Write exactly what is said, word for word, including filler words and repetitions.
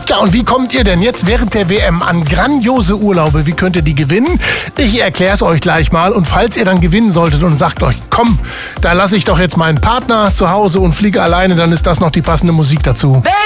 Ja, und wie kommt ihr denn jetzt während der W M an grandiose Urlaube? Wie könnt ihr die gewinnen? Ich erkläre es euch gleich mal. Und falls ihr dann gewinnen solltet und sagt euch, komm, da lasse ich doch jetzt meinen Partner zu Hause und fliege alleine, dann ist das noch die passende Musik dazu.